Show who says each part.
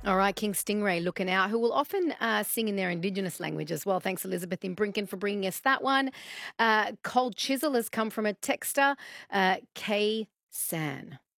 Speaker 1: All right, King Stingray looking out, who will often sing in their Indigenous language as well. Thanks, Elizabeth in Brinken, for bringing us that one. Cold Chisel has come from a texter, K. San.